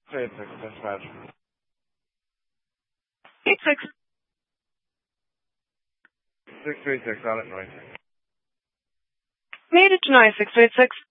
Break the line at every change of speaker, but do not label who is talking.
386, dispatch.
86.
636, out at noise.
Made it to noise, 636.